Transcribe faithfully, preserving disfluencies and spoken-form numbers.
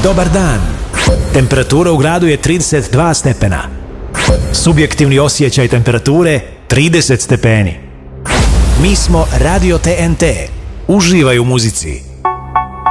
Dobar dan. Temperatura u gradu je trideset dva stepena. Subjektivni osjećaj temperature trideset stepeni. Mi smo Radio T N T. Uživaj u muzici.